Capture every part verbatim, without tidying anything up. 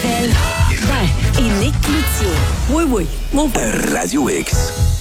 Raphaël ben, et Nick Cloutier. Oui, oui, mon père. Radio X.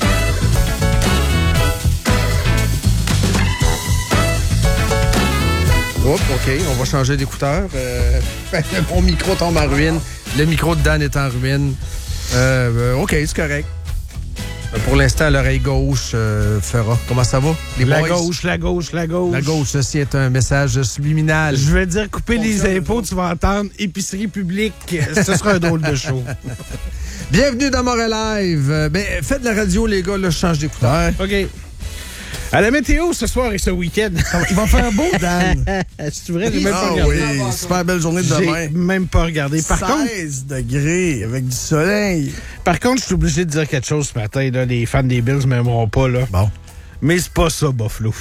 Oups, OK, on va changer d'écouteur. Euh, mon micro tombe en ruine. Le micro de Dan est en ruine. Euh, euh, OK, c'est correct. Pour l'instant, l'oreille gauche euh, fera. Comment ça va? Les la boys? gauche, la gauche, la gauche. La gauche, ceci est un message subliminal. Je vais dire couper les impôts, tu vas entendre épicerie publique. Ce sera un drôle de show. Bienvenue dans Montréal Live. Euh, ben, faites de la radio, les gars, là, je change d'écouteur. OK. À la météo ce soir et ce week-end. Il va faire beau, Dan. C'est vrai, j'ai même pas Ah regardé. oui, super belle journée de demain. J'ai même pas regardé. Par contre, seize degrés avec du soleil. par contre, je suis obligé de dire quelque chose ce matin. Là, les fans des Bills m'aimeront pas. Là. Bon. Mais c'est pas ça, Buffalo.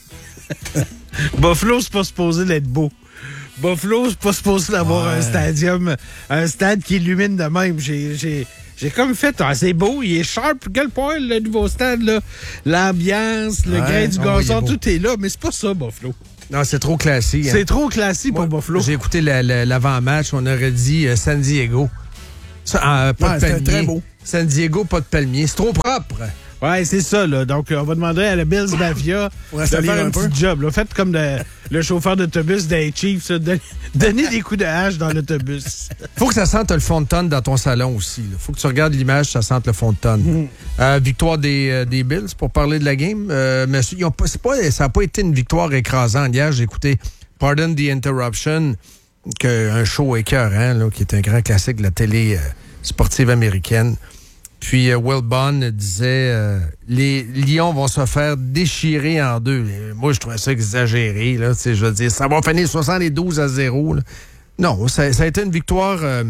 Buffalo, c'est pas supposé d'être beau. Buffalo, c'est pas supposé d'avoir Ouais. un stadium, un stade qui illumine de même. J'ai, j'ai, j'ai comme fait, ah, c'est beau, il est sharp, quel point le nouveau stade, là. L'ambiance, le Ouais, grain du oh, il est gazon, beau. tout est là, mais c'est pas ça, Buffalo. Non, c'est trop classique. C'est trop classique pour Moi, Buffalo. J'ai écouté la- la- l'avant-match, on aurait dit euh, San Diego. Ça, euh, pas Ouais, de c'était palmier. très beau. San Diego, pas de palmier. C'est trop propre. Ouais, c'est ça, là. Donc, on va demander à la Bills Mafia Pour de rester faire un un peu. petit job. Là. Faites comme le, le chauffeur d'autobus des Chiefs. là. Don- Donnez des coups de hache dans l'autobus. Faut que ça sente le fond de tonne dans ton salon aussi. Là. Faut que tu regardes l'image, ça sente le fond de tonne. Mm. Euh, victoire des, euh, des Bills pour parler de la game. Euh, mais ils ont pas, c'est pas, ça n'a pas été une victoire écrasante. Hier, j'ai écouté Pardon the Interruption, que, un show écœurant, là, qui est un grand classique de la télé euh, sportive américaine. Puis euh, Will Bond disait euh, les Lions vont se faire déchirer en deux. Et moi, je trouvais ça exagéré. Là, je veux dire, ça va finir soixante-douze à zéro. Là. Non, ça, ça a été une victoire euh,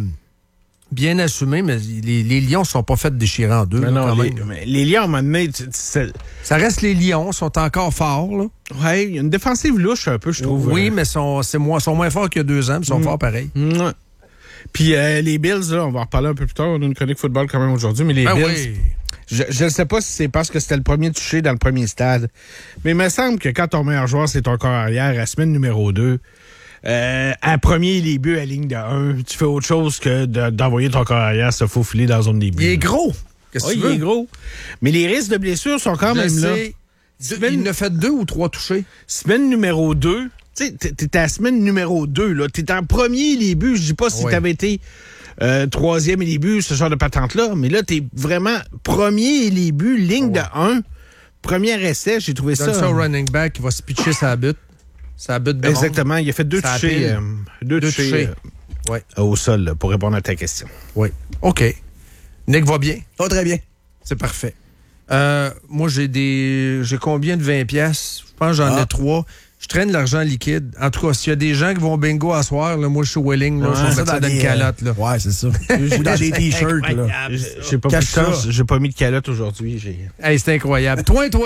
bien assumée, mais les, les Lions ne sont pas fait déchirer en deux. Mais là, non, quand les, même. mais les Lions, à un moment donné, tu- tu- c'est- Ça reste les Lions, sont encore forts. Là. ouais, il y a une défensive louche un peu, je trouve. Oui, euh. mais sont, c'est moins, sont moins forts qu'il y a deux ans, mais sont Mm. forts pareil. Ouais. Puis euh, les Bills, là, on va en reparler un peu plus tard. On a une chronique football quand même aujourd'hui, mais les Ben Bills, oui. je ne sais pas si c'est parce que c'était le premier touché dans le premier stade, mais il me semble que quand ton meilleur joueur, c'est ton corps arrière, à semaine numéro deux, euh, à premier début à ligne de un, tu fais autre chose que de- d'envoyer ton corps arrière se faufiler dans la zone des buts. Il est gros. Qu'est-ce que Oui, tu il veux? est gros. Mais les risques de blessures sont quand Je même là. sais. Deux- Il en a fait deux ou trois touchés. Semaine numéro deux, tu sais, t'es t'es à la semaine numéro deux, là. T'es en premier les buts. Je dis pas si Oui. t'avais été euh, troisième et les buts, ce genre de patente-là, mais là, t'es vraiment premier et les buts, ligne de un. Premier essai, j'ai trouvé Donne ça. ça au running back qui va se pitcher sa butte. Sa butte de Exactement. Il a fait deux Ça touchés. appelle. euh, deux, Deux touchés, touchés. euh, Ouais. au sol, là, pour répondre à ta question. Oui. OK. Nick va bien. Ça va très bien. C'est parfait. Euh, moi, j'ai des. J'ai combien de vingt piastres? Je pense que j'en Ah. ai trois. Je traîne de l'argent liquide. En tout cas, s'il y a des gens qui vont bingo à soir, là, moi, je suis Welling, là, Ouais, je vais Ça, mettre ça dans des, une calotte. Là. euh, Ouais, c'est ça. Ou dans des t-shirts, là. J'ai j'ai pas, Cache pris de chance, ça. j'ai pas mis de calotte aujourd'hui. J'ai... Hey, c'est incroyable. toi, toi,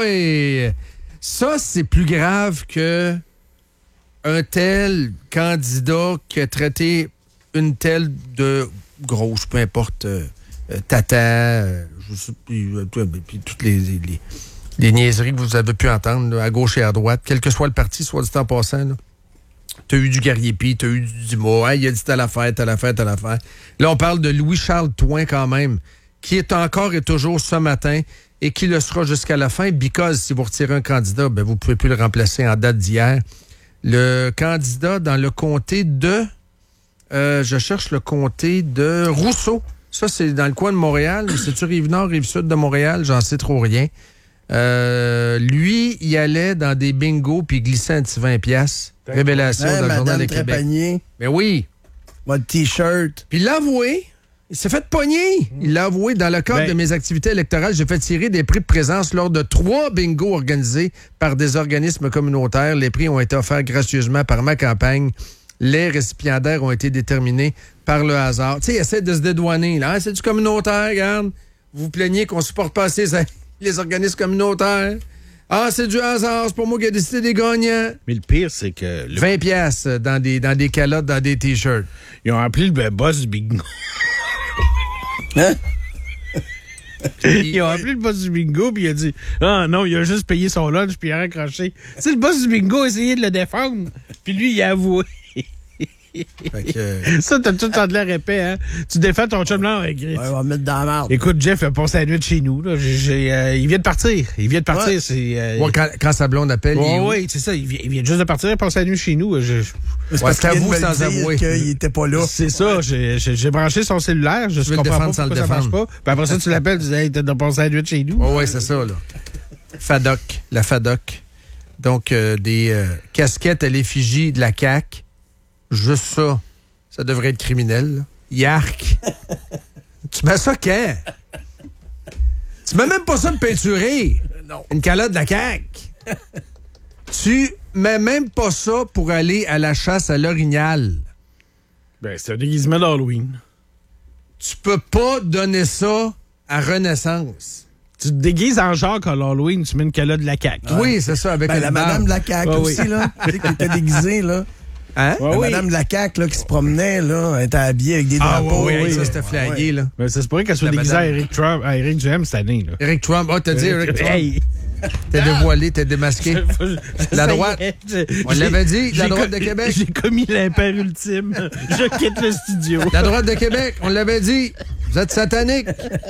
ça, c'est plus grave que un tel candidat qui a traité une telle de grosse, peu importe, euh, euh, tata, euh, je sais, puis, euh, tout- puis toutes les, les, les niaiseries que vous avez pu entendre là, à gauche et à droite, quel que soit le parti, soit dit en passant. Là. T'as eu du Guerrier-Pi, t'as eu du Dumas, hey, il a dit telle affaire, telle affaire, telle affaire. Là, on parle de Louis-Charles Touin quand même, qui est encore et toujours ce matin et qui le sera jusqu'à la fin, because si vous retirez un candidat, ben, vous ne pouvez plus le remplacer en date d'hier. Le candidat dans le comté de... Euh, je cherche le comté de Rousseau. Ça, c'est dans le coin de Montréal. C'est-tu Rive-Nord, Rive-Sud de Montréal? J'en sais trop rien. Euh, lui, il allait dans des bingos puis il glissait un petit vingt piastres. Révélation Hein, dans le Journal Madame de Québec. Trépanier, Mais oui. votre t-shirt. Puis il l'a avoué. Il s'est fait pogner. Il l'a avoué. Dans le cadre Ben- de mes activités électorales, j'ai fait tirer des prix de présence lors de trois bingos organisés par des organismes communautaires. Les prix ont été offerts gracieusement par ma campagne. Les récipiendaires ont été déterminés par le hasard. Tu sais, il essaie de se dédouaner. Là. Ah, c'est du communautaire, regarde. Vous vous plaignez qu'on supporte pas assez les organismes communautaires. Ah, c'est du hasard. C'est pas moi qui ai décidé des gagnants. Mais le pire, c'est que le- vingt piastres dans des, dans des calottes, dans des t-shirts. ils ont appelé le boss du bingo. Hein? Ils ont appelé le boss du bingo, puis il a dit « Ah non, il a juste payé son lunch, puis il a raccroché. » Tu sais, le boss du bingo a essayé de le défendre, puis lui, il a avoué. Fait que, euh, Ça, t'as tout le temps de l'air épais, hein? Tu défais ton chum là avec Griff. Ouais, on va mettre dans la merde. Écoute, Jeff a passé la nuit de chez nous. Là. J'ai, j'ai, euh, il vient de partir. Il vient de partir. Ouais. C'est, euh, ouais, quand, quand sa blonde appelle, il est ouais, où? ouais, c'est ça. Il vient, il vient juste de partir. Il a passé la nuit chez nous. Je, C'est Ouais, parce qu'il vient de t'avoues me le sans dire avouer. qu'il était pas là. c'est ça. J'ai, j'ai, j'ai branché son cellulaire. Je veux le comprends défendre pas sans pourquoi le ça marche défendre. pas. Puis après ça, tu l'appelles. Tu dis, hey, t'as passé la nuit de chez nous. Oui, ouais, c'est ça, là. FADOC, la FADOC. Donc, euh, des euh, casquettes à l'effigie de la C A Q. Juste ça, ça devrait être criminel. Là. Yark. Tu mets ça quand? Tu mets même pas ça me peinturer. Non. Une calotte de la C A Q. Tu mets même pas ça pour aller à la chasse à l'orignal. Ben, c'est un déguisement d'Halloween. Tu peux pas donner ça à Renaissance. Tu te déguises en Jacques à l'Halloween, tu mets une calotte de la C A Q. Oui, c'est ça, avec Ben, une la barbe. madame de la C A Q Ah, aussi, oui. là. Tu sais, qui était déguisée, là. Hein? Ouais, la oui. madame de la C A Q, là, qui se promenait, là, elle était habillée avec des Ah, drapeaux. oui, oui, oui, ça, oui. c'était flagué, là. Ben, ça se pourrait qu'elle soit La déguisée à madame. Eric Trump, à Eric Duhem cette année, là. Eric Trump. Oh, t'as dit Eric Trump. Hey! T'es dévoilé, t'es démasqué. La Ça y droite. est, je- On l'avait dit, la j'ai droite co- de Québec. J'ai commis l'impair ultime. Je quitte le studio. La droite de Québec, on l'avait dit. Vous êtes satanique.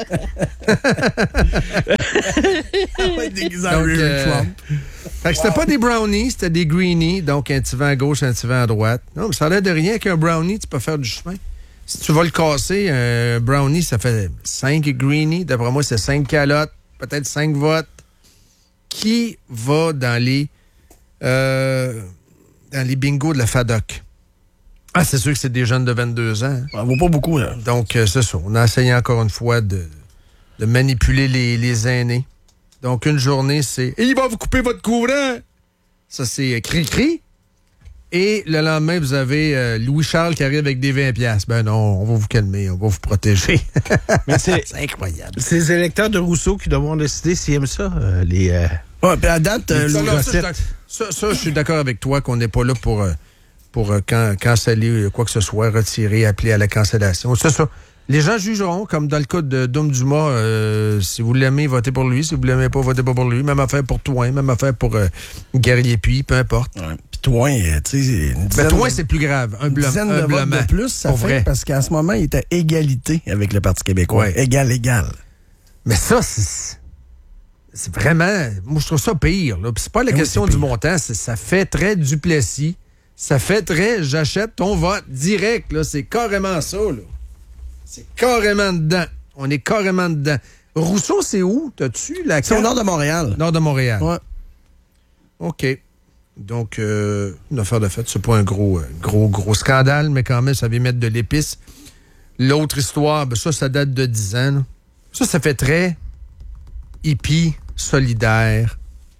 Elle va être déguisée en Donc, Eric euh, Trump. Fait que c'était pas des brownies, c'était des greenies. Donc, un petit vent à gauche, un petit vent à droite. Non, mais ça a l'air de rien qu'un brownie, tu peux faire du chemin. Si tu vas le casser, un brownie, ça fait cinq greenies. D'après moi, c'est cinq calottes, peut-être cinq votes. Qui va dans les, euh, dans les bingos de la FADOC? Ah, c'est sûr que c'est des jeunes de vingt-deux ans. Ça vaut pas beaucoup, là. Donc, euh, c'est ça. On a essayé encore une fois de, de manipuler les, les aînés. Donc, une journée, c'est « Il va vous couper votre courant! » Ça, c'est euh, cri-cri. Et le lendemain, vous avez euh, Louis-Charles qui arrive avec des vingt piastres. Ben non, on va vous calmer, on va vous protéger. Mais c'est, C'est incroyable. c'est les électeurs de Rousseau qui devront décider s'ils aiment ça, euh, les... euh, Ouais, puis à date, euh, Ça, le- non, ça, je suis d'ac- ça, ça, je suis d'accord avec toi qu'on n'est pas là pour, euh, pour euh, can- canceller euh, quoi que ce soit, retirer, appeler à la cancellation. C'est ça. Les gens jugeront, comme dans le cas de Dom Dumas, euh, si vous l'aimez, votez pour lui. Si vous l'aimez pas, votez pas pour lui. Même affaire pour Toin, même affaire pour euh, Guerrier Puy, peu importe. Ouais. Puis toi, euh, tu sais, une Mais dizaine, Toin, c'est plus grave. une Humblement. dizaine de votes humblement. de plus, ça Pour fait vrai. parce qu'en ce moment, il était à égalité avec le Parti québécois. Ouais. Égal, égal. Mais ça, c'est... C'est vraiment... Moi, je trouve ça pire. Là. Puis c'est pas la Oui, question c'est du pire. montant. c'est- Ça fait très Duplessis. Ça fait très... J'achète ton vote direct. Là. C'est carrément ça. Là. C'est carrément dedans. On est carrément dedans. Rousseau, c'est où? T'as-tu la C'est au carte? nord de Montréal. Nord de Montréal. Ouais. OK. Donc, euh, une affaire de fait. C'est pas un gros, euh, gros, gros scandale, mais quand même, ça vient mettre de l'épice. L'autre histoire, ben ça, ça date de dix ans. Là. Ça, ça fait très hippie, solidaire.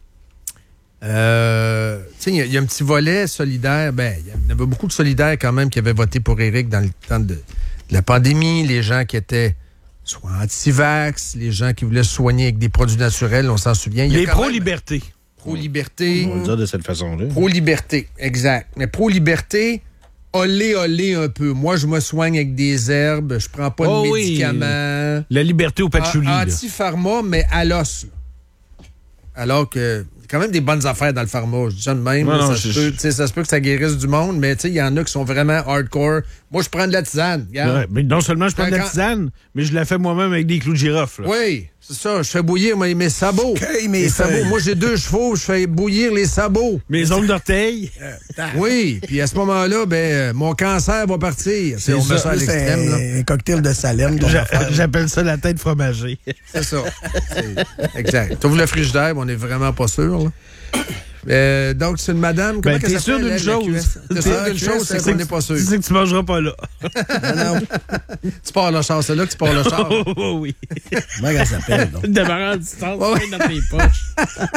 Euh, tu sais, il y, y a un petit volet solidaire. Ben, il y en avait beaucoup de solidaires quand même qui avaient voté pour Éric dans le temps de, de la pandémie. Les gens qui étaient soit anti-vax, les gens qui voulaient se soigner avec des produits naturels, on s'en souvient. Il y a Les quand même- pro-liberté. Pro-liberté. On va le dire de cette façon-là. Pro-liberté, exact. Mais pro-liberté, olé, olé un peu. Moi, je me soigne avec des herbes, je prends pas Oh de oui. médicaments. La liberté au patchouli. Ah, là. anti-pharma, mais à l'os. là. Alors que il y a quand même des bonnes affaires dans le pharma. Je dis ça de même. Non, là, non, ça, je- se peut, tu sais, ça se peut que ça guérisse du monde, mais tu sais, il y en a qui sont vraiment hardcore. Moi, je prends de la tisane. regarde. Ouais, mais non seulement je prends de la Quand- tisane, mais je la fais moi-même avec des clous de girofle. là. Oui, c'est ça. Je fais bouillir mes, mes sabots. Cueille mes les sabots. feuilles. Moi, j'ai deux chevaux, je fais bouillir les sabots. Mes ongles d'orteil. Oui, puis à ce moment-là, ben, euh, mon cancer va partir. C'est on met ça à l'extrême, là. C'est un cocktail de Salem. ton J'a- affaire. J'appelle ça la tête fromagée. C'est ça. C'est- Exact. T'ouvres le frigidaire, mais on n'est vraiment pas sûr, là. Euh, donc, c'est une madame. Comment Ben, qu'elle t'es sûr s'appelle, d'une elle, la chose. Q S? T'es sûr Ah, d'une Q S, chose, c'est c'est qu'on que- n'est pas sûr. Tu sais que tu mangeras pas là. Non, non. Tu pars le char, c'est là que tu pars le char. Oh, oh, oui. Comment elle s'appelle, donc? Une démarrage à distance, Ouais. ouais. dans tes poches.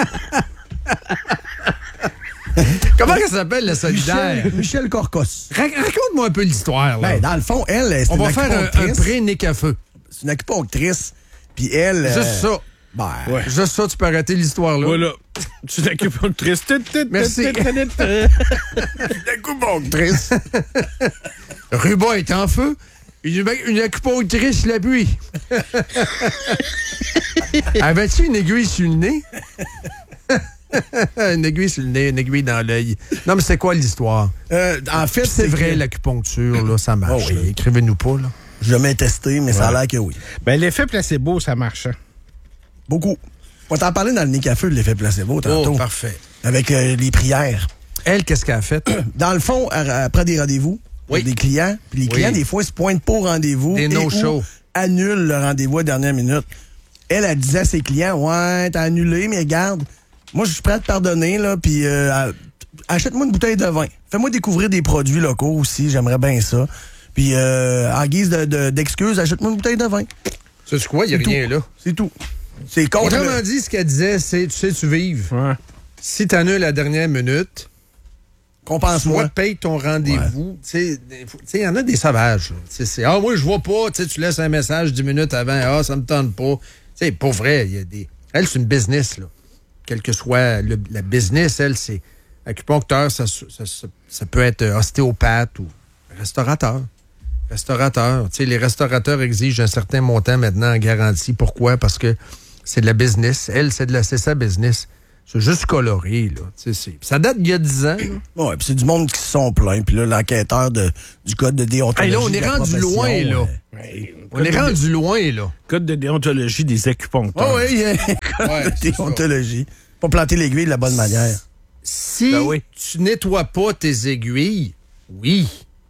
Comment elle s'appelle, la solidaire? Michel, Michel Corcos. Rac- Raconte-moi un peu l'histoire, là. Ben, dans le fond, elle, c'est On une va faire un, un acupunctrice. pré-Nick à feu. C'est une acupunctrice. Puis elle... Juste euh, ça. Ben, Ouais. Juste ça, tu peux arrêter l'histoire, là. Voilà. Tu t'occupes de triste. Merci. une acupunctrice. Ruba est en feu. Une, une acupunctrice l'appuie. Avais-tu une aiguille sur le nez? Une aiguille sur le nez, une aiguille dans l'œil. Non, mais c'est quoi l'histoire? Euh, en fait, C'est vrai, que- l'acupuncture, là, ça marche. Oh oui. là. Écrivez-nous pas, là. Je l'ai jamais testé, mais ça a l'air que oui. Ben, l'effet placebo, ça marche. Hein? Beaucoup. On t'en parlait dans le nez café de l'effet placebo tantôt. Oh, parfait. Avec euh, les prières. Elle, qu'est-ce qu'elle a fait? Dans le fond, à- après des rendez-vous, Oui. des clients, puis les Oui. clients, des fois, se pointent pas au rendez-vous. Des et no-shows. ou annulent le rendez-vous à la dernière minute. Elle, elle disait à ses clients, ouais, t'as annulé, mais regarde, moi, je suis prêt à te pardonner, là, puis euh, à- achète-moi une bouteille de vin. Fais-moi découvrir des produits locaux aussi, j'aimerais bien ça. Puis, euh, en guise de, de- d'excuse, achète-moi une bouteille de vin. C'est quoi? Il n'y a C'est rien tout. là. C'est tout. C'est contre Autrement le- dit, ce qu'elle disait, c'est, tu sais, tu vives. Ouais. Si tu annules la dernière minute, Compense-moi. moi, paye ton rendez-vous. Tu sais, il y en a des sauvages. là. Tu sais, c'est, ah, moi, je vois pas. Tu sais, tu laisses un message dix minutes avant. Ah, ça me tente pas. Tu sais, pas vrai. Il y a des... Elle, c'est une business, là. Quel que soit le- la business, elle, c'est acupuncteur, ça, ça, ça, ça peut être ostéopathe ou restaurateur. Restaurateur. Tu sais, les restaurateurs exigent un certain montant maintenant en garantie. Pourquoi? Parce que c'est de la business. Elle, c'est de la, c'est sa business. C'est juste coloré, là. Tu sais, c'est- ça date d'il y a dix ans. là. Ouais, puis c'est du monde qui se sont plaints. Puis là, l'enquêteur de, du code de déontologie. Hey, là, on de est la rendu profession, loin, là. euh, On est rendu loin, là. Code de déontologie des acupuncteurs. Oh oui, euh, code Ouais, de c'est déontologie. Pas planter l'aiguille de la bonne manière. Si Ben oui. tu nettoies pas tes aiguilles, oui,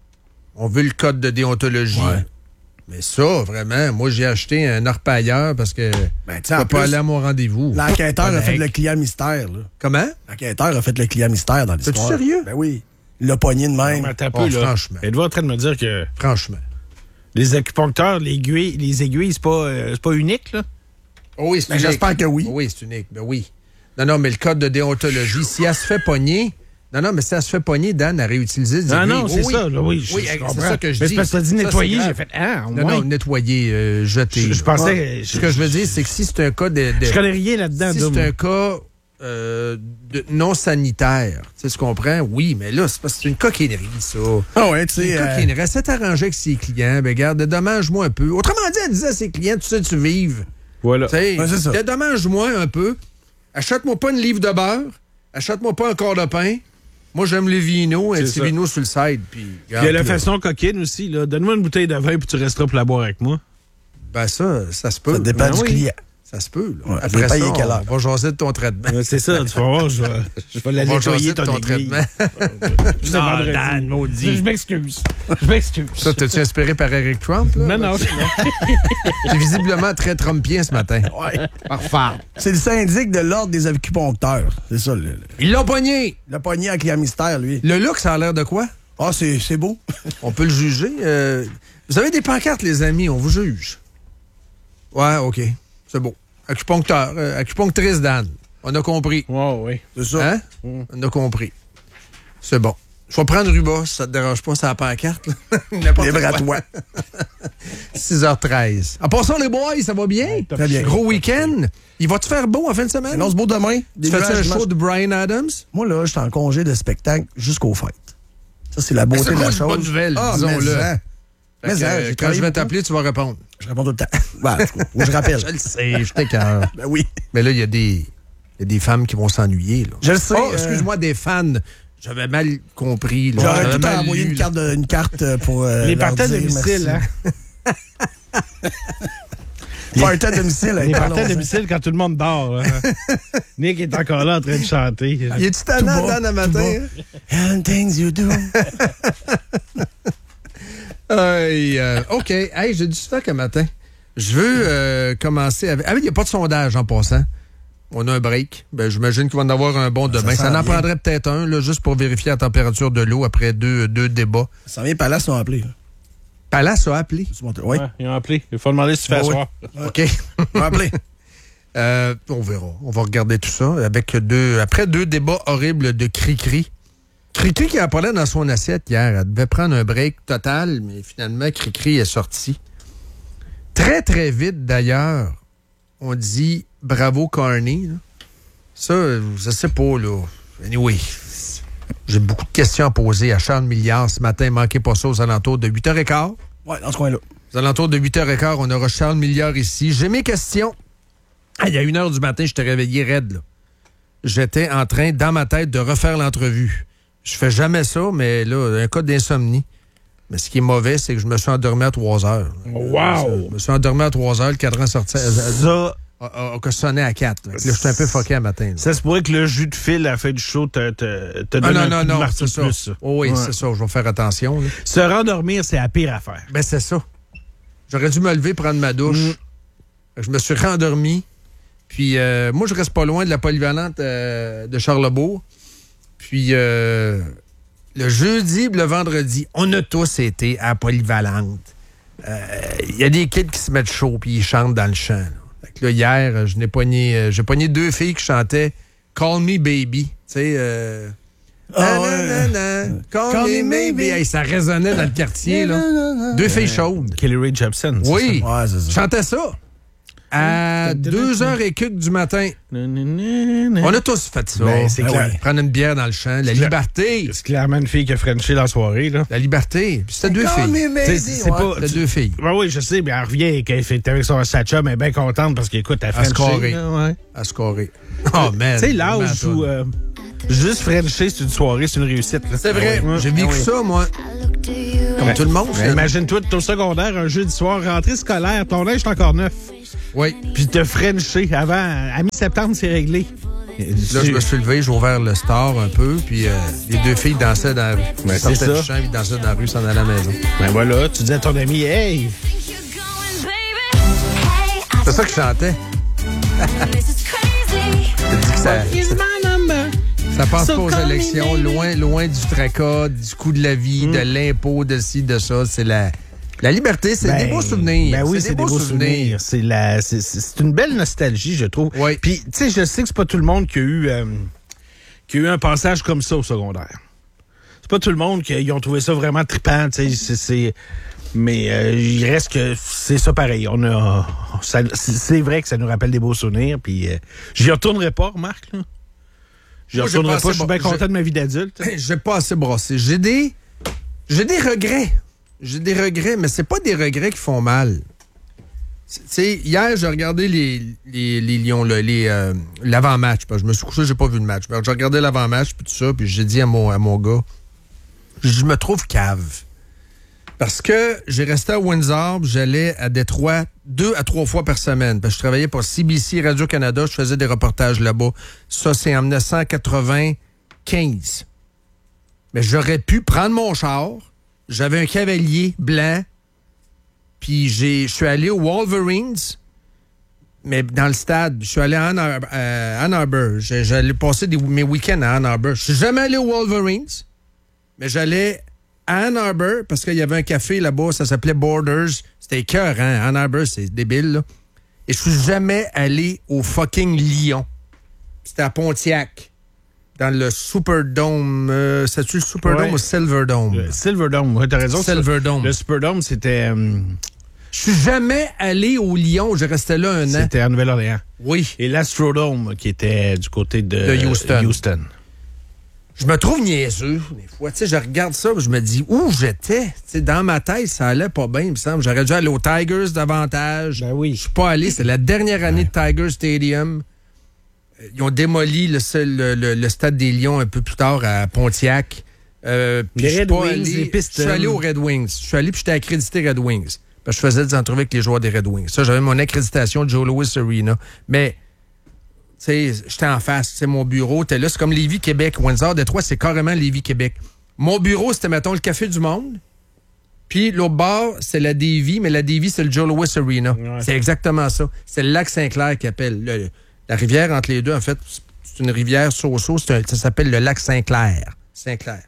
on veut le code de déontologie. Ouais. Mais ça, vraiment, moi, j'ai acheté un orpailleur parce que Ben, tu je sais, en peux pas plus, aller à mon rendez-vous. l'enquêteur a fait Correct. le client mystère, là. Comment? L'enquêteur a fait le client mystère dans l'histoire. T'es-tu sérieux? Ben oui. Il l'a pogné de même. Mais attends un Oh, peu, là. franchement. Êtes-vous en train de me dire que Franchement. les acupuncteurs, les aiguilles, les aiguilles c'est pas, euh, c'est pas unique, là? Oh oui, c'est Ben, unique. j'espère que oui. Oh oui, c'est unique. Ben oui. Non, non, mais le code de déontologie, si elle se fait pogner... Non, non, mais si elle se fait pogner, Dan a réutilisé des Ah aiguilles. non, c'est oui, ça, là, oui. je- Oui, je c'est comprends. ça que je Mais dis. c'est parce que t'as dit Ça, c'est nettoyer, grave. j'ai fait, ah, Non, ouais. non, nettoyer, euh, jeter. Je, je pensais. Ce que je veux dire, c'est que si c'est un cas de... de- Je connais rien là-dedans, si Dom. c'est un cas euh, de non sanitaire, tu sais, tu comprends? Oui, mais là, c'est parce que c'est une coquinerie, ça. Ah ouais, tu C'est sais. une euh, coquinerie. Elle s'est arrangée avec ses clients. Ben, regarde, dédommage-moi un peu. Autrement dit, elle disait à ses clients, tu sais, tu vives. Voilà. Tu sais, Ouais, c'est ça. dédommage-moi un peu. Achète-moi pas une livre de beurre. Achète-moi pas un corps de pain. Moi, j'aime le vino, un C'est petit ça. vino sur le side. Puis, Il y a la regarde, là. façon coquine aussi, là. Donne-moi une bouteille de vin puis tu resteras pour la boire avec moi. Ben, ça, ça se peut. Ça dépend Ben du oui. client. Ça se peut. Là. Ouais, Après je ça, vais payer quelle heure? on va jaser de ton traitement. Ouais, c'est ça, tu vas voir, je vais, je vais la On va nettoyer jaser de ton, ton aiguille. traitement. C'est vendredi. Dan, maudit. Je m'excuse. Je m'excuse. Ça, t'es-tu inspiré par Eric Trump? Là? Non, non. T'es visiblement très Trumpien ce matin. Ouais. Parfait. C'est le syndic de l'ordre des acupuncteurs. C'est ça, le, le, Ils l'ont pogné. le pogné à client mystère, lui. Le look, ça a l'air de quoi? Ah, c'est, c'est beau. On peut le juger. Euh, vous avez des pancartes, les amis, on vous juge. Ouais, OK. C'est beau. Acupuncteur, euh, acupunctrice Dan. On a compris. Oh, oui. C'est ça. Hein? On a compris. C'est bon. Je vais prendre Ruba, si ça te dérange pas, c'est la pancarte. là. N'importe Libre à quoi. toi. six heures treize. En passant, les boys, ça va bien? Très bien. Gros week-end. Il va te faire beau en fin de semaine? Annonce beau demain. Tu Des fais nuages un dimanche. show de Bryan Adams? Moi, là, je suis en congé de spectacle jusqu'aux fêtes. Ça, c'est la beauté C'est de la une chose. bonne nouvelle, ah, disons-le. mais ça. Fait Mais que, ça, euh, j'ai quand travaillé je vais beaucoup. t'appeler, tu vas répondre. Je réponds tout le temps. Ben, en tout cas, ou je rappelle. Je le sais, je t'écœure. Ben oui. Mais là, il y a des... Il y a des femmes qui vont s'ennuyer. Là. Je le sais. Oh, euh, excuse-moi, des fans. J'avais mal compris. là. J'aurais J'avais tout mal envoyé lu, une là. carte, de- une carte euh, pour. euh, Les leur parties à dire domicile, merci. hein? Party à domicile. Les hey, parties à parlons-en. domicile quand tout le monde dort. Là. Nick est encore là en train de chanter. Il est-tu tannant, Tout bas, Dan, le tout matin? And things you do. Hey, euh, OK. Hey, j'ai du stock un matin. Je veux euh, commencer avec... Ah oui, il n'y a pas de sondage en passant. On a un break. Ben, j'imagine qu'il va en avoir un bon demain. Ça, sent en bien. prendrait peut-être un, là, juste pour vérifier la température de l'eau après deux, deux débats. Ça vient par là, ils ont appelé. Palace a appelé. Oui. Ouais, ils ont appelé. Il faut demander si tu fais Ouais, asseoir. OK. Ils ont appelé. Euh, on verra. On va regarder tout ça avec deux... Après deux débats horribles de Cri-Cri. Cri-Cri qui a parlé dans son assiette hier. Elle devait prendre un break total, mais finalement, Cri-Cri est sorti. Très, très vite, d'ailleurs, on dit bravo Carney. Là. Ça, je sais pas, là. Anyway, j'ai beaucoup de questions à poser à Charles Milliard ce matin. Manquez pas ça aux alentours de huit heures quinze. Ouais, dans ce coin-là. Aux alentours de huit heures quinze, on aura Charles Milliard ici. J'ai mes questions. Ah, il y a une heure du matin, je t'ai réveillé raide, là. j'étais en train, dans ma tête, de refaire l'entrevue. Je fais jamais ça, mais là, un cas d'insomnie. Mais ce qui est mauvais, c'est que je me suis endormi à trois heures. Wow! Je me suis endormi à trois heures, le cadran sortait. Ça... A, a, a sonné à quatre. Là, je suis un peu fucké à matin. Là. Ça se pourrait que le jus de fil à la fin du show te, te, te donne ah, non, un non, coup de non, c'est ça. plus. Ça. Oh, oui, ouais. c'est ça. Je vais faire attention. Là. Se rendormir, c'est la pire affaire. Ben, c'est ça. J'aurais dû me lever, prendre ma douche. Mm. Je me suis rendormi. Puis, euh, moi, je reste pas loin de la polyvalente euh, de Charlebourg. Puis, euh, le jeudi et le vendredi, on a tous été à la polyvalente. Il euh, y a des kids qui se mettent chaud puis ils chantent dans le champ. Là. Fait que là, hier, je n'ai pogné, euh, j'ai pogné deux filles qui chantaient Call Me Baby. Tu sais, euh, oh, na, ouais. na, na, na, Call, Call Me Baby. Hey, ça résonnait dans le quartier. Là. Deux filles chaudes. Kelly Rae Jepsen. Oui, ça? Ouais, c'est ça. chantait ça. À deux heures et quelques du matin. On a tous fait ça. Ben, c'est clair. Prendre une bière dans le champ. La liberté. C'est clairement une fille qui a frenché la soirée, là. La liberté. Puis c'était deux filles. C'est, c'est ouais. pas... C'était deux filles. Ben oui, je sais, mais elle revient qu'elle fait avec son satchum, elle est bien contente parce qu'écoute, elle a frenché. Ouais. À scorer. Oh, man. Tu sais, l'âge où euh, juste frencher, c'est une soirée, c'est une réussite. Là. C'est vrai. Ouais. J'ai vécu ouais. ça, moi. Comme ben, tout le monde. Ben, imagine-toi, au secondaire, un jeudi soir, rentrée scolaire, ton âge est encore neuf. Oui. Puis te frencher avant, à mi-septembre, c'est réglé. Là, je me suis levé, j'ai ouvert le store un peu, puis euh, les deux filles dansaient dans la rue. Ben, ils sortaient du champ, ils dansaient dans la rue, s'en allaient à la maison. Ben voilà, tu dis à ton ami, hey! C'est ça que je chantais. Je te dis que ça, ça, ça passe so pas aux élections, loin, loin du tracas, du coût de la vie, mm. de l'impôt, de ci, de ça. C'est la... La liberté, c'est ben, des beaux souvenirs. Ben oui, c'est, c'est des, des beaux souvenirs. souvenirs. C'est, la, c'est, c'est une belle nostalgie, je trouve. Oui. Puis, tu sais, je sais que c'est pas tout le monde qui a eu, euh, qui a eu un passage comme ça au secondaire. C'est pas tout le monde qui ont trouvé ça vraiment trippant, tu sais. C'est, c'est, mais euh, il reste que c'est ça pareil. On a, ça, c'est vrai que ça nous rappelle des beaux souvenirs. Puis, euh, j'y retournerai pas, remarque. Là. J'y Moi, retournerai pas. pas je suis bien content de ma vie d'adulte. J'ai pas assez brossé. J'ai des, j'ai des regrets. J'ai des regrets, mais c'est pas des regrets qui font mal. Tu sais, hier, j'ai regardé les, les, les Lions, là, les, euh, l'avant-match. Je me suis couché, j'ai pas vu le match. J'ai regardé l'avant-match, puis tout ça, puis j'ai dit à mon, à mon gars, je me trouve cave. Parce que j'ai resté à Windsor, j'allais à Détroit deux à trois fois par semaine. Parce que je travaillais pour C B C Radio-Canada, je faisais des reportages là-bas. Ça, c'est en dix-neuf cent quatre-vingt-quinze. Mais j'aurais pu prendre mon char. J'avais un cavalier blanc, puis j'ai, je suis allé aux Wolverines, mais dans le stade. Je suis allé à Ann, Ar- euh, Ann Arbor. J'ai, j'allais passer des, mes week-ends à Ann Arbor. Je suis jamais allé aux Wolverines, mais j'allais à Ann Arbor parce qu'il y avait un café là-bas, ça s'appelait Borders. C'était écœurant. Ann Arbor, c'est débile, là. Et je suis jamais allé au fucking Lyon. C'était à Pontiac. Dans le Superdome. Euh, c'est-tu le Superdome ouais. ou Silverdome? Le Silverdome, oui, t'as raison. Silverdome. Le Superdome, c'était... Euh... Je suis jamais allé au Lyon. Je restais là un an. C'était à Nouvelle-Orléans. Oui. Et l'Astrodome, qui était du côté de, de Houston. Houston. Je me trouve niaiseux, des fois. Tu sais, je regarde ça, je me dis, où j'étais? Tu sais, dans ma tête, ça allait pas bien, il me semble. J'aurais dû aller aux Tigers davantage. Ben oui. Je suis pas allé. C'est la dernière année de Tiger Stadium. Ils ont démoli le, le, le, le stade des Lions un peu plus tard à Pontiac. Euh, les Red Wings, allé, les Pistons. Je suis allé aux Red Wings. Je suis allé puis j'étais accrédité Red Wings. Parce que je faisais des entrevues avec les joueurs des Red Wings. Ça, j'avais mon accréditation de Joe Louis Arena. Mais, tu sais, j'étais en face. C'est mon bureau. T'es là, c'est comme Lévis, Québec. Windsor, Détroit, c'est carrément Lévis, Québec. Mon bureau, c'était, mettons, le Café du Monde. Puis l'autre bord, c'est la Davie, mais la Davie, c'est le Joe Louis Arena. Ouais. C'est exactement ça. C'est le lac Saint-Clair qui appelle. Le, La rivière entre les deux, en fait, c'est une rivière Soso, c'est un, ça s'appelle le lac Saint-Clair. Saint-Clair.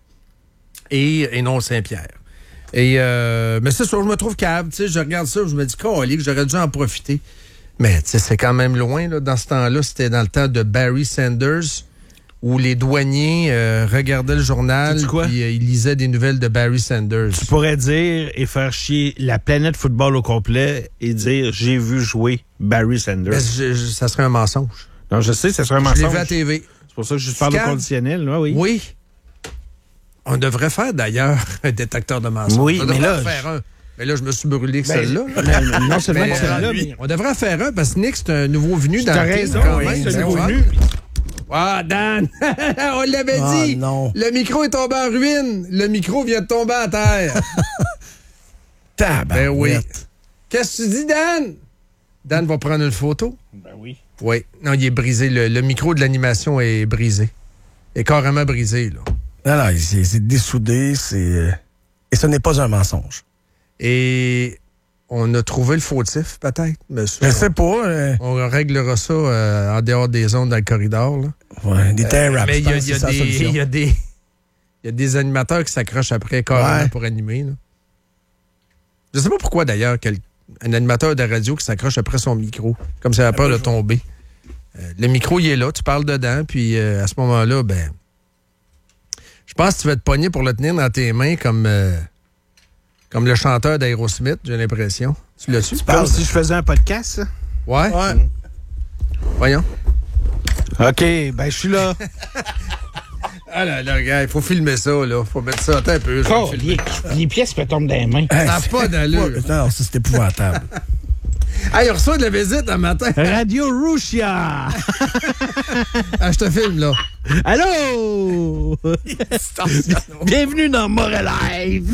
Et, et non Saint-Pierre. Et euh, mais c'est ça, je me trouve cave, tu sais, je regarde ça, je me dis, colique, que j'aurais dû en profiter. Mais tu sais, c'est quand même loin, là. Dans ce temps-là, c'était dans le temps de Barry Sanders, où les douaniers euh, regardaient le journal et euh, ils lisaient des nouvelles de Barry Sanders. Tu pourrais dire et faire chier la planète football au complet et dire, j'ai vu jouer Barry Sanders. Je, je, ça serait un mensonge. Non, je sais, ça serait un je mensonge. Je l'ai vu à T V. C'est pour ça que je parle au conditionnel, là, oui. Oui. On devrait faire, d'ailleurs, un détecteur de mensonges. Oui, on mais devrait là... en faire un. Mais là, je me suis brûlé que ben, celle-là. Mais, non seulement que celle-là, mais... On devrait en faire un, parce que Nick, c'est un nouveau venu dans T'as le raison, quand oui, même. c'est un nouveau venu. Ah, Dan! On l'avait Ah, dit! non. Le micro est tombé en ruine. Le micro vient de tomber à terre. Ben oui. Qu'est-ce que tu dis, Dan? Dan va prendre une photo? Ben oui. Oui. Non, il est brisé. Le, le micro de l'animation est brisé. Il est carrément brisé, là. Non, non, c'est, c'est dessoudé, c'est... euh, Et ce n'est pas un mensonge. Et on a trouvé le fautif, peut-être, monsieur. Je sais pas. euh, On réglera ça euh, en dehors des ondes dans le corridor, là. Ouais, des tear wraps, Mais il y, a- je pense il y a que c'est ça la des- solution. il y a des... Il y a des animateurs qui s'accrochent après carrément Ouais. pour animer, là. Je sais pas pourquoi, d'ailleurs, quel- un animateur de radio qui s'accroche après son micro, comme ça a peur de tomber. Euh, le micro, il est là, tu parles dedans, puis euh, à ce moment-là, ben... Je pense que tu vas te pogner pour le tenir dans tes mains comme... euh, comme le chanteur d'Aerosmith, j'ai l'impression. Tu l'as-tu? Comme si je faisais un podcast, ça? Ouais? Ouais. Voyons. OK, ben je suis là. Ah là là, gars, il faut filmer ça, là. Faut mettre ça attends un peu. je vais Oh, le filmer. les, les pièces me tombent dans les mains. Hey, Ça n'a c'est- pas d'allure. Non, ça, c'est épouvantable. Hey, on reçoit de la visite un matin. Radio Russia! Ah, je te filme, là. Allô? Bienvenue dans Montréal Live!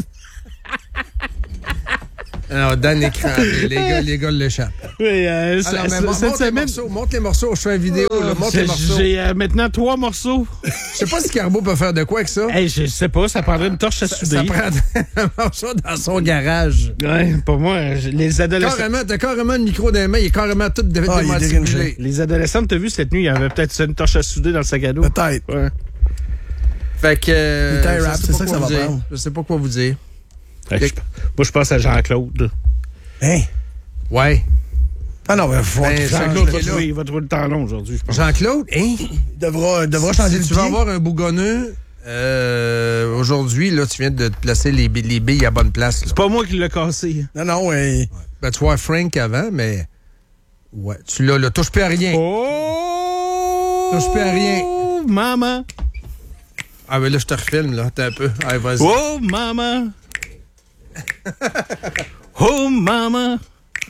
Alors, Dan est crampé. Les gars, les gars l'échappent. Oui, euh, Alors, ça- mais ça- mon- cette monte les semaine, morceaux, monte les morceaux. Je fais une vidéo, là. Monte les j'ai morceaux. j'ai, euh, maintenant trois morceaux. Je sais pas si Carbo peut faire de quoi avec ça. Hey, je sais pas, ça prendrait une torche à Ça souder. prend un morceau dans son garage. Ouais, pour moi, je- les adolescents... Carrément, t'as carrément le micro dans les mains. Il est carrément tout dé- Ah, il est démanticulé. dérangé. Les adolescents, t'as vu cette nuit, il y avait peut-être une torche à souder dans le sac à dos. Peut-être. Ouais. Fait que... euh, Les tie je wraps, sais c'est pas ça que quoi ça vous va dire. prendre. Je sais pas quoi vous dire. Hey, je- moi, je pense à Jean-Claude. Hein? Ouais. Ah non, il faut Ben, qu'il change. Jean-Claude Il va, est là. trouver, il va trouver le temps long aujourd'hui, je pense. Jean-Claude, hein? Il devra, il devra changer Si de tu vas pied. avoir un bougonneux, euh, aujourd'hui, là, tu viens de te placer les, bi- les billes à bonne place. Là. C'est pas moi qui l'ai cassé. Non, non, ouais. Ben, tu vois Frank avant, mais... Ouais, tu l'as, là. Touche plus à rien. Oh! Touche plus à rien. Oh, maman! Ah, ben là, je te refilme, là. T'as un peu. Allez, vas-y. Oh, maman! Oh, maman!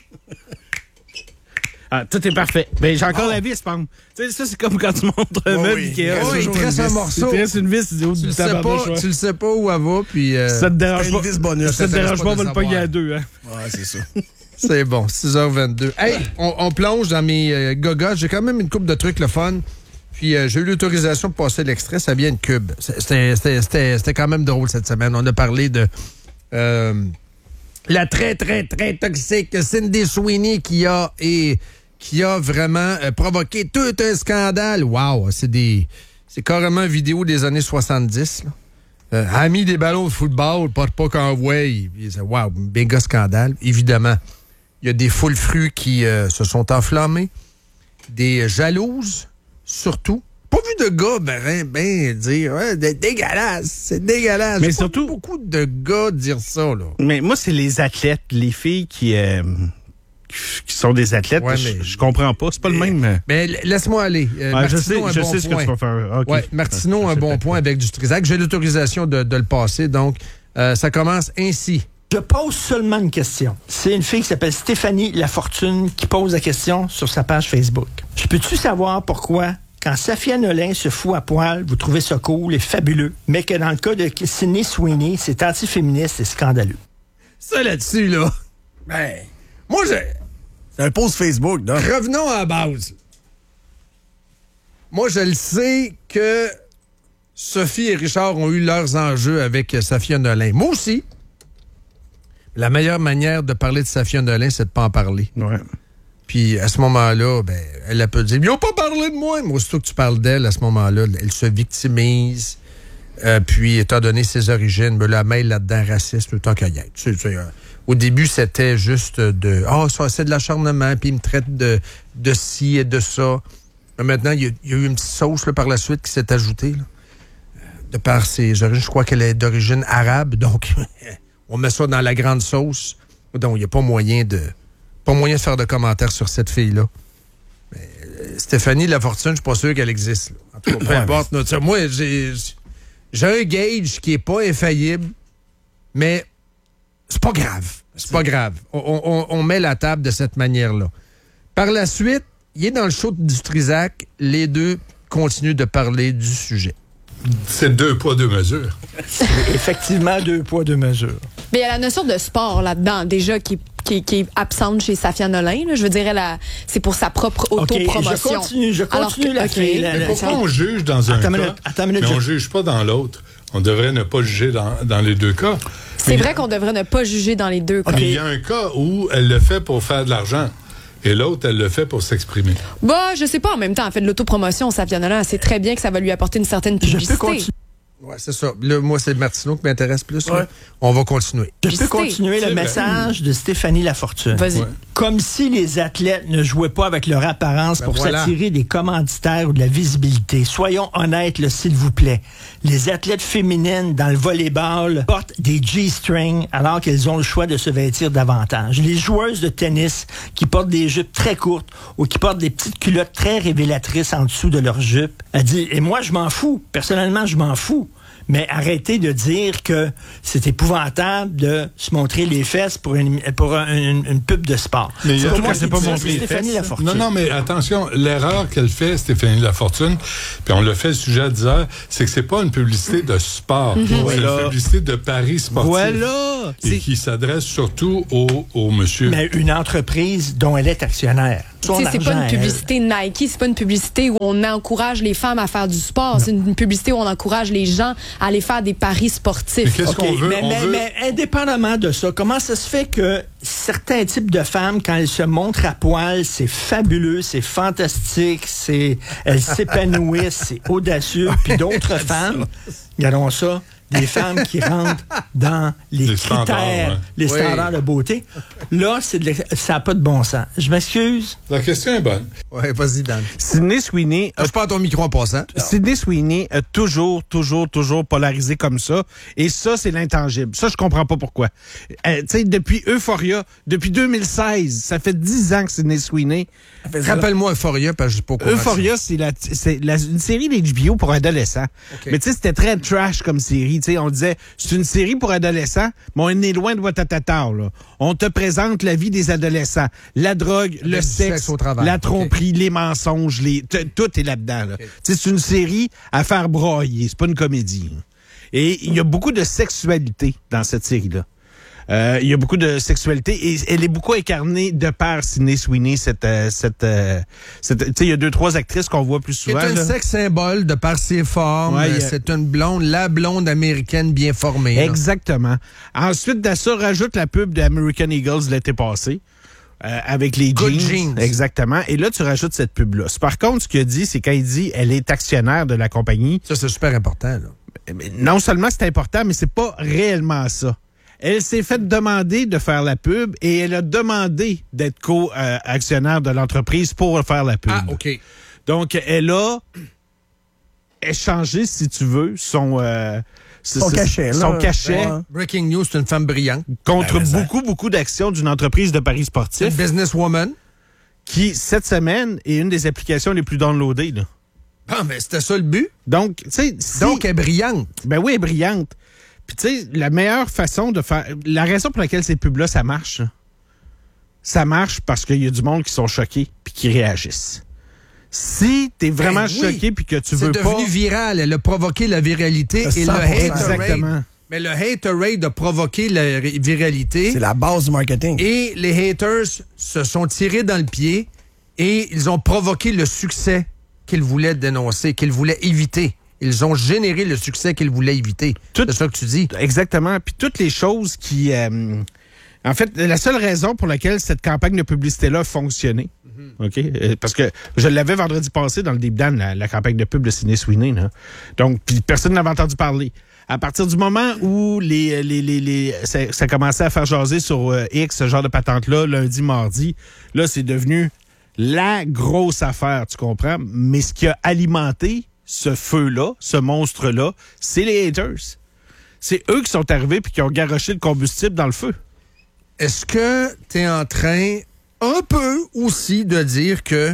Ah, tout est parfait. Ben, j'ai encore la vis, Pam. Tu sais, ça, c'est comme quand tu montres un Oh meuble oui. Ikea. Oh, il toujours te reste une un vis. morceau. Il te reste une vis, du haut Tu du le sais tabarnouche, pas, ouais. tu le sais pas où elle va, puis... euh, Ça te dérange C'est pas. une vis bonus. Ça te dérange pas, on va le de pogner savoir. à deux, hein. Ouais, c'est ça. C'est bon, six heures vingt-deux. Hey, on, on plonge dans mes euh, gogottes. J'ai quand même une couple de trucs le fun. Puis euh, j'ai eu l'autorisation pour passer l'extrait. Ça vient de Cube. C'était, c'était, c'était, c'était quand même drôle cette semaine. On a parlé de euh, la très, très, très toxique Cindy Sweeney qui a et qui a vraiment euh, provoqué tout un scandale. Wow, c'est des c'est carrément une vidéo des années soixante-dix. Là. Euh, a mis des ballons de football, pas pas qu'en way. Wow, méga scandale. Évidemment, il y a des foules fruits qui euh, se sont enflammées, des jalouses, surtout. Pas vu de gars ben, ben dire ouais, dé- dégueulasse, c'est dégueulasse. Mais J'ai pas surtout- vu beaucoup de gars dire ça, là. Mais moi, c'est les athlètes, les filles qui, euh, qui sont des athlètes. Ouais, je, mais- je comprends pas. C'est pas le même. Mais l- laisse-moi aller. Euh, Ah, je Martineau, sais, un je bon sais ce que point. tu vas faire. OK. Ouais, Martineau, Ah, un je bon sais. point avec du Trisac. J'ai l'autorisation de, de le passer, donc euh, ça commence ainsi. Je pose seulement une question. C'est une fille qui s'appelle Stéphanie Lafortune qui pose la question sur sa page Facebook. Je peux-tu savoir pourquoi, quand Safia Nolin se fout à poil, vous trouvez ça cool et fabuleux, mais que dans le cas de Sydney Sweeney, c'est antiféministe et scandaleux? Ça là-dessus, là. Ben, Moi, j'ai... c'est un post Facebook, donc. Revenons à la base. Moi, je le sais que Sophie et Richard ont eu leurs enjeux avec Safia Nolin. Moi aussi. La meilleure manière de parler de Safia Nolin, c'est de ne pas en parler. Ouais. Puis à ce moment-là, ben, elle a peut dire « Ils n'ont pas parlé de moi! » Mais aussitôt que tu parles d'elle, à ce moment-là, elle se victimise. Euh, puis, étant donné ses origines, ben, la mêle là-dedans raciste, autant qu'à y être. Tu sais, tu sais, euh, au début, c'était juste de « Ah, oh, ça, c'est de l'acharnement, puis il me traite de, de ci et de ça. » Mais maintenant, il y, a, il y a eu une petite sauce là, par la suite qui s'est ajoutée. Là. De par ses origines, je crois qu'elle est d'origine arabe, donc on met ça dans la grande sauce. Donc, il n'y a pas moyen de... Pas moyen de faire de commentaires sur cette fille-là. Mais, euh, Stéphanie Lafortune, je suis pas sûr qu'elle existe. Là. En tout cas, peu importe. Non, tu sais, moi, j'ai, j'ai un gauge qui est pas infaillible, mais c'est pas grave. C'est pas grave. On, on, on met la table de cette manière-là. Par la suite, il est dans le show du Trisac. Les deux continue de parler du sujet. C'est deux poids, deux mesures. Effectivement, deux poids, deux mesures. Mais il y a la notion de sport là-dedans, déjà, qui, qui, qui est absente chez Safia Nolin. Là. Je veux dire, elle a, c'est pour sa propre autopromotion. OK, je continue, je continue la, okay. la, la, Mais la, pourquoi la, on juge dans un attends cas, minute, attends minute, mais je... on juge pas dans l'autre? On devrait ne pas juger dans, dans les deux cas. C'est mais, vrai qu'on devrait ne pas juger dans les deux cas. Mais il y a un cas où elle le fait pour faire de l'argent. Et l'autre, elle le fait pour s'exprimer. Bah, je sais pas. En même temps, elle fait de l'autopromotion, Safia Nolin. Elle sait très bien que ça va lui apporter une certaine publicité. Je peux continuer. Oui, c'est ça. Là, moi, c'est Martineau qui m'intéresse plus. Ouais. On va continuer. Je peux continuer le message de Stéphanie Lafortune. Vas-y. Ouais. Comme si les athlètes ne jouaient pas avec leur apparence Ben pour voilà. s'attirer des commanditaires ou de la visibilité. Soyons honnêtes, là, s'il vous plaît. Les athlètes féminines dans le volleyball portent des G-strings alors qu'elles ont le choix de se vêtir davantage. Les joueuses de tennis qui portent des jupes très courtes ou qui portent des petites culottes très révélatrices en dessous de leur jupe. Elle dit, et moi, je m'en fous. Personnellement, je m'en fous. Mais arrêtez de dire que c'est épouvantable de se montrer les fesses pour une, pour un- une, une pub de sport. Mais Pour surtout moi, qu'elle c'est s'est pas ça, montré c'est les Stéphanie fesses. Lafortune. Non, non, mais attention, l'erreur qu'elle fait, Stéphanie Lafortune, puis on l'a fait le sujet à dix heures, c'est que c'est pas une publicité de sport. C'est Voilà. une publicité de paris sportifs. Voilà! Et C'est- qui s'adresse surtout au, au monsieur. Mais une entreprise dont elle est actionnaire. Tu Son sais, c'est pas argent, une elle. publicité Nike, c'est pas une publicité où on encourage les femmes à faire du sport. C'est une publicité où on encourage les gens à aller faire des paris sportifs. Mais qu'est-ce OK, qu'on veut? mais, On mais- veut- mais indépendamment de ça, comment ça se fait que certains types de femmes, quand elles se montrent à poil, c'est fabuleux, c'est fantastique, c'est elles s'épanouissent, c'est audacieux, puis d'autres femmes, regardons ça, des femmes qui rentrent dans les, Les critères, standards, ouais. les Oui. standards de beauté. Là, c'est de l'ex- ça n'a pas de bon sens. Je m'excuse. La question est bonne. Oui, vas-y, Dan. Sydney Sweeney a Je pas ton micro en passant. Sydney Sweeney a toujours, toujours, toujours polarisé comme ça. Et ça, c'est l'intangible. Ça, je comprends pas pourquoi. Euh, tu sais, depuis Euphoria, depuis deux mille seize, ça fait dix ans que Sydney Sweeney. Rappelle-moi Euphoria, parce que je suis pas au courant. Euphoria, c'est la, c'est la- une série d'H B O pour adolescents. OK. Mais tu sais, c'était très trash comme série. Tu sais, on disait, c'est une série pour adolescents, mais on est loin de votre tata, là. On te présente la vie des adolescents. La drogue, le du sexe, sexe au travail. la tromperie, les mensonges, les, t- tout est là-dedans, là. Tu sais, c'est une série à faire broyer. C'est pas une comédie, là. Et il y a beaucoup de sexualité dans cette série-là. Euh, il y a beaucoup de sexualité et elle est beaucoup incarnée de par Sydney Sweeney, cette, euh, cette, euh, cette tu sais, il y a deux, trois actrices qu'on voit plus C'est souvent. un là. sexe symbole de par ses formes. Ouais, Euh, il y a- C'est une blonde, la blonde américaine bien formée. là. Exactement. Ensuite de ça, rajoute la pub de American Eagles de l'été passé. euh, avec les Good jeans. jeans. Exactement. Et là, tu rajoutes cette pub-là. Par contre, ce qu'il a dit, c'est quand il dit elle est actionnaire de la compagnie. Ça, c'est super important. Là. Mais non seulement c'est important, mais c'est pas réellement ça. Elle s'est fait demander de faire la pub et elle a demandé d'être co-actionnaire de l'entreprise pour faire la pub. Ah, OK. Donc, elle a échangé, si tu veux, son... euh, Son cachet, là. Son cachet Ouais. Breaking news, c'est une femme brillante. contre Ben, mais ça- beaucoup, beaucoup d'actions d'une entreprise de paris C'est sportifs une businesswoman. qui, cette semaine, est une des applications les plus downloadées. Là. Ah, mais c'était ça le but. Donc, tu sais, si- Donc, elle est brillante. ben oui, elle est brillante. Puis, tu sais, la meilleure façon de faire... La raison pour laquelle ces pubs-là, ça marche, là, ça marche parce qu'il y a du monde qui sont choqués puis qui réagissent. Si t'es vraiment Ben oui. choqué puis que tu C'est veux pas... devenu viral. Elle a provoqué la viralité C'est et le cent pour cent. hate Exactement. rate. Mais le hate rate a provoqué la ré- viralité. C'est la base du marketing. Et les haters se sont tirés dans le pied et ils ont provoqué le succès qu'ils voulaient dénoncer, qu'ils voulaient éviter. Ils ont généré le succès qu'ils voulaient éviter. Tout- C'est ça que tu dis. Exactement. Puis toutes les choses qui... euh, en fait, la seule raison pour laquelle cette campagne de publicité-là a fonctionné, OK? euh, Parce que je l'avais vendredi passé dans le Deep Dan, la, la campagne de pub de Sydney Sweeney. Là. Donc, puis personne n'avait entendu parler. À partir du moment où les, les, les, les, ça, ça commençait à faire jaser sur euh, X, ce genre de patente-là, lundi, mardi, là, c'est devenu la grosse affaire, tu comprends? Mais ce qui a alimenté ce feu-là, ce monstre-là, c'est les haters. C'est eux qui sont arrivés puis qui ont garoché le combustible dans le feu. Est-ce que tu es en train un peu aussi de dire que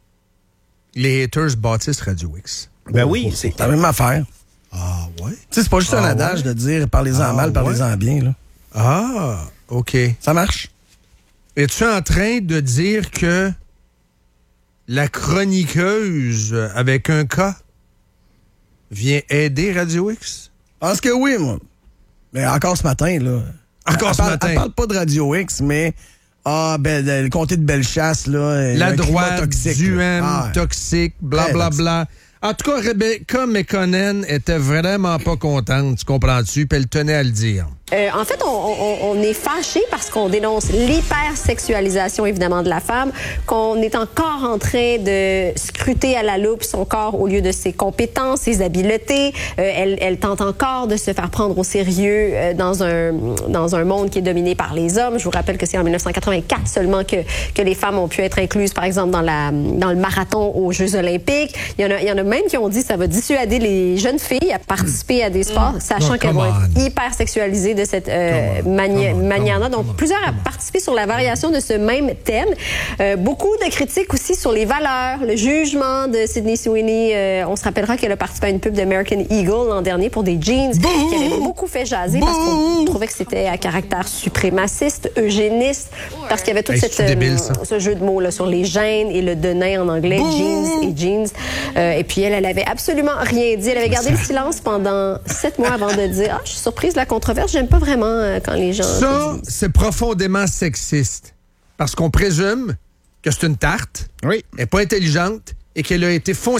les haters bâtissent Radio X? Ben oui, c'est... C'est la même affaire. Ah ouais? Tu sais, c'est pas juste un Ah, adage de dire parlez-en Ah, mal, parlez-en bien. Là. Ah, OK. Ça marche. Es-tu en train de dire que la chroniqueuse avec un K vient aider Radio X? Je pense que oui, moi. Mais encore ce matin, là. Encore elle ce parle, matin. Elle parle pas de Radio X, mais... Ah, ben, le comté de Bellechasse, là. La un climat droite, toxique, du là. M, Ah, toxique, blablabla. Bla, bla. En tout cas, Rebecca McConnell était vraiment pas contente, tu comprends-tu? Puis elle tenait à le dire. Euh, en fait, on, on, on est fâché parce qu'on dénonce l'hypersexualisation, évidemment, de la femme, qu'on est encore en train de scruter à la loupe son corps au lieu de ses compétences, ses habiletés. Euh, elle, elle tente encore de se faire prendre au sérieux euh, dans un dans un monde qui est dominé par les hommes. Je vous rappelle que c'est en dix-neuf cent quatre-vingt-quatre seulement que que les femmes ont pu être incluses, par exemple, dans la dans le marathon aux Jeux olympiques. Il y en a, il y en a même qui ont dit que ça va dissuader les jeunes filles à participer à des sports, sachant Oh, qu'elles vont on. être hypersexualisées de cette euh, mani- manière-là. Donc, plusieurs ont participé sur la variation de ce même thème. Euh, beaucoup de critiques aussi sur les valeurs, le jugement de Sydney Sweeney. Euh, on se rappellera qu'elle a participé à une pub d'American Eagle l'an dernier pour des jeans Bouh! qui avait beaucoup fait jaser parce qu'on trouvait que c'était à caractère suprémaciste, eugéniste, parce qu'il y avait tout Hey, cette, c'est débile, ça. ce jeu de mots là, sur les gènes et le denain en anglais, Bouh! jeans et jeans. Euh, et puis elle, elle avait absolument rien dit. Elle avait gardé le silence pendant sept mois avant de dire « Ah, je suis surprise de la controverse, j'aime pas vraiment euh, quand les gens... » Ça, c'est profondément sexiste. Parce qu'on présume que c'est une tarte, Oui. elle n'est pas intelligente et qu'elle a été foncée